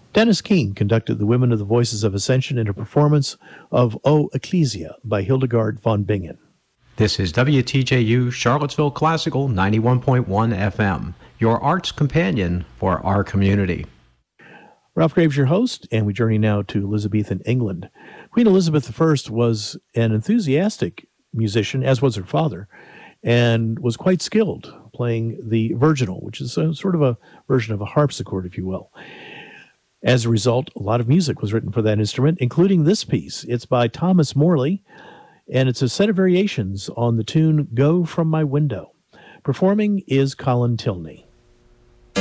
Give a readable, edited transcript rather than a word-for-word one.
Dennis Keene conducted the Women of the Voices of Ascension in a performance of O Ecclesia by Hildegard von Bingen. This is WTJU Charlottesville Classical 91.1 FM, your arts companion for our community. Ralph Graves, your host, and we journey now to Elizabethan England. Queen Elizabeth I was an enthusiastic musician, as was her father, and was quite skilled playing the virginal, which is sort of a version of a harpsichord, if you will. As a result, a lot of music was written for that instrument, including this piece. It's by Thomas Morley, and it's a set of variations on the tune Go From My Window. Performing is Colin Tilney.